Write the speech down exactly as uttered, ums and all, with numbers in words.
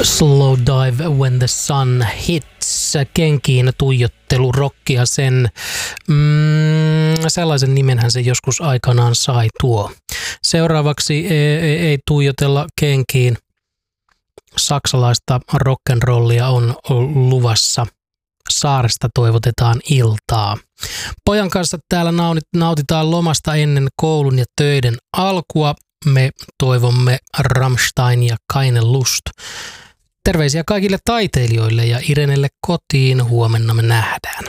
Slow Dive When the Sun Hits, kenkiin tuijottelu, rockia sen, mm, sellaisen nimenhän se joskus aikanaan sai tuo. Seuraavaksi ei, ei, ei tuijotella kenkiin, saksalaista rock'n'rollia on luvassa. Saaresta toivotetaan iltaa. Pojan kanssa täällä nautitaan lomasta ennen koulun ja töiden alkua. Me toivomme Rammstein ja Keine Lust. Terveisiä kaikille taiteilijoille ja Irenelle kotiin. Huomenna me nähdään.